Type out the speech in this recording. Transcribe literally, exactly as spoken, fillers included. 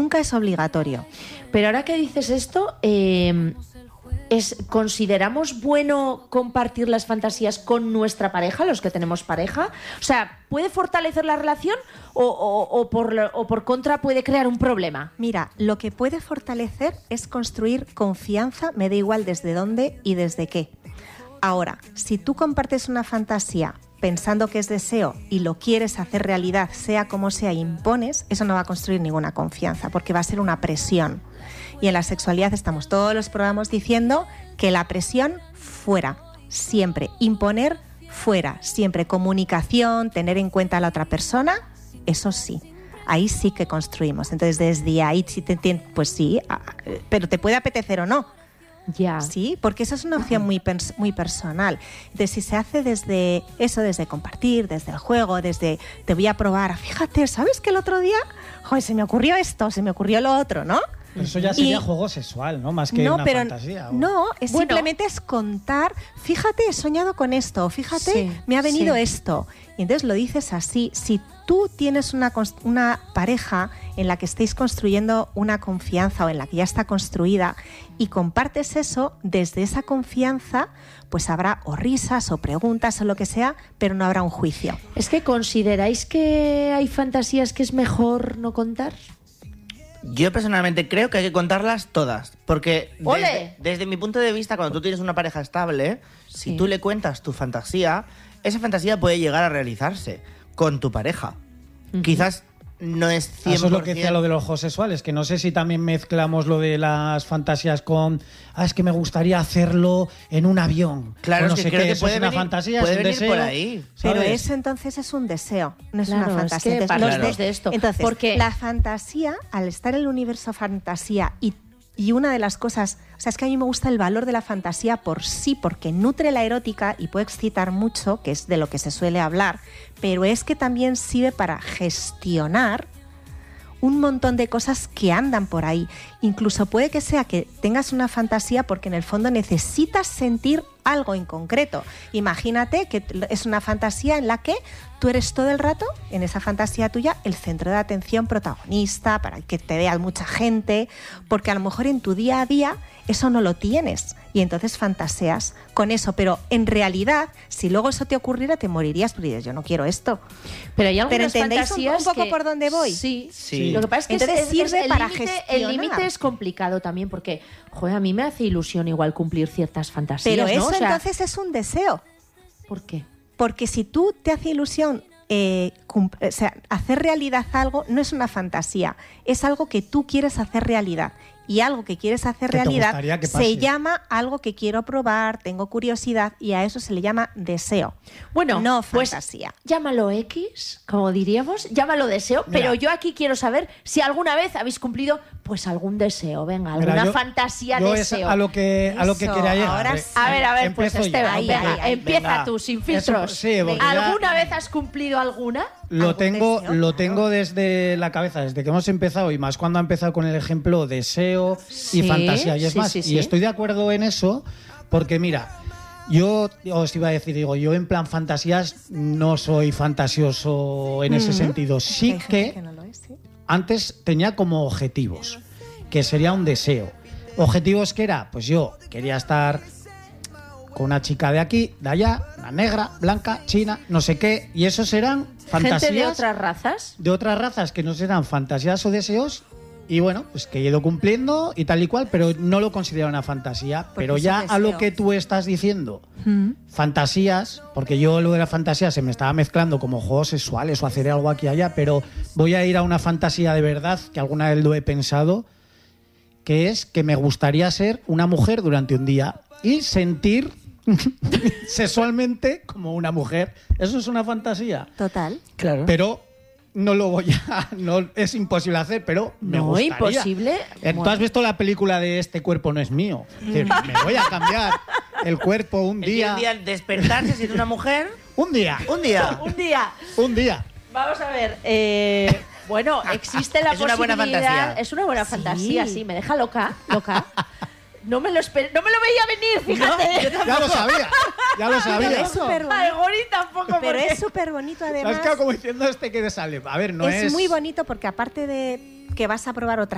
nunca es obligatorio. Pero ahora que dices esto, eh, es, ¿consideramos bueno compartir las fantasías con nuestra pareja, los que tenemos pareja? O sea, ¿puede fortalecer la relación o, o, o, por, o por contra puede crear un problema? Mira, lo que puede fortalecer es construir confianza, me da igual desde dónde y desde qué. Ahora, si tú compartes una fantasía pensando que es deseo y lo quieres hacer realidad, sea como sea, impones, eso no va a construir ninguna confianza, porque va a ser una presión. Y en la sexualidad estamos todos los programas diciendo que la presión fuera, siempre. Imponer fuera, siempre. Comunicación, tener en cuenta a la otra persona, eso sí. Ahí sí que construimos. Entonces, desde ahí, sí te, pues sí, pero te puede apetecer o no. Ya. Sí, porque esa es una opción muy, pers- muy personal. Entonces, si se hace desde eso, desde compartir, desde el juego, desde te voy a probar, fíjate, ¿sabes que el otro día, joder, se me ocurrió esto, se me ocurrió lo otro, ¿no? Pero eso ya sería Y, juego sexual, ¿no? Más que no, una pero, fantasía. ¿o? No, es Bueno. simplemente es contar, fíjate, he soñado con esto, fíjate, Sí, me ha venido sí. esto. Y entonces lo dices así. Si tú tienes una, una pareja en la que estéis construyendo una confianza o en la que ya está construida y compartes eso, desde esa confianza, pues habrá o risas o preguntas o lo que sea, pero no habrá un juicio. ¿Es que consideráis que hay fantasías que es mejor no contar? Yo personalmente creo que hay que contarlas todas, porque ¡Ole! desde, desde mi punto de vista, cuando tú tienes una pareja estable, Sí. si tú le cuentas tu fantasía, esa fantasía puede llegar a realizarse con tu pareja. Ujú. Quizás no es cien por ciento... Eso es lo que decía lo de los juegos sexuales, que no sé si también mezclamos lo de las fantasías con, ah, es que me gustaría hacerlo en un avión. Claro, o no es que sé creo qué, que eso puede es una venir- fantasía, puede es un venir deseo. por ahí. Pero ¿sabes? eso entonces es un deseo, no es Claro, una es fantasía. que Entonces, partimos los de esto, entonces, porque- la fantasía, al estar en el universo fantasía y, y una de las cosas, o sea, es que a mí me gusta el valor de la fantasía por sí, porque nutre la erótica y puede excitar mucho, que es de lo que se suele hablar, pero es que también sirve para gestionar un montón de cosas que andan por ahí. Incluso puede que sea que tengas una fantasía porque en el fondo necesitas sentir algo en concreto. Imagínate que es una fantasía en la que tú eres todo el rato, en esa fantasía tuya, el centro de atención protagonista, para que te vea mucha gente, porque a lo mejor en tu día a día eso no lo tienes y entonces fantaseas con eso, pero en realidad, si luego eso te ocurriera, te morirías porque dices, yo no quiero esto. Pero hay algunas ¿Pero entendéis un- fantasías un poco que- por dónde voy? Sí, Sí. Lo que pasa es que Entonces es- es- sirve es el para límite- el gestionar. límite es complicado también porque, joder, a mí me hace ilusión igual cumplir ciertas fantasías, Pero ¿no? eso O sea, entonces es un deseo. ¿por qué? Porque si tú te hace ilusión eh, cum- o sea, hacer realidad algo, no es una fantasía, es algo que tú quieres hacer realidad. Y algo que quieres hacer Que te realidad gustaría que pase. se llama algo que quiero probar, tengo curiosidad, y a eso se le llama deseo. Bueno, no pues fantasía. llámalo X, como diríamos, llámalo deseo, Mira. pero yo aquí quiero saber si alguna vez habéis cumplido pues algún deseo, venga, Mira, alguna yo- fantasía yo es deseo. a lo que a lo que Eso, quería llegar. ahora Eh, sí. A ver, a ver, pues empiezo yo. Esteban, Ahí, venga, ahí, ahí. empieza Venga. tú, sin filtros. Eso, sí, porque ya- ¿Alguna vez has cumplido alguna? Lo ¿Algún tengo, deseo? lo tengo desde la cabeza, desde que hemos empezado, y más cuando ha empezado con el ejemplo deseo Sí, y fantasía. Y es sí, más, sí, sí. y estoy de acuerdo en eso, porque mira, yo os iba a decir, digo, yo en plan fantasías no soy fantasioso en ese Mm. sentido. Sí Hay gente que no lo es, ¿sí? antes tenía como objetivos, que sería un deseo. ¿Objetivos que era? Pues yo quería estar con una chica de aquí, de allá, una negra, blanca, china, no sé qué, y esos eran fantasías ¿Gente de otras razas? de otras razas que no serán fantasías o deseos, y bueno, pues que he ido cumpliendo y tal y cual, pero no lo considero una fantasía. Porque Pero es ya un a lo deseo. que tú estás diciendo, Mm. fantasías, porque yo lo de la fantasía se me estaba mezclando como juegos sexuales o hacer algo aquí y allá, pero voy a ir a una fantasía de verdad, que alguna vez lo he pensado, que es que me gustaría ser una mujer durante un día y sentir sexualmente como una mujer. Eso es una fantasía. Total. Claro. Pero no lo voy a... No, es imposible hacer, pero me No, gustaría. imposible. Eh, ¿Tú Bueno. has visto la película de Este cuerpo no es mío? Es decir, me voy a cambiar el cuerpo un El que día. un día al despertarse siendo una mujer, Un día. un día. Un día. Un día. Vamos a ver. eh, bueno, existe la Es una buena posibilidad. fantasía. Es una buena Sí. fantasía, sí. Me deja loca, loca. No me lo esper- no me lo veía venir, fíjate. Ya lo sabía. Ya lo Pero sabía. es súper Ay, bonito. Gori tampoco. Pero porque- es súper bonito Te has además. quedado como diciendo este que sale. A ver, no es... es muy bonito porque aparte de que vas a probar otra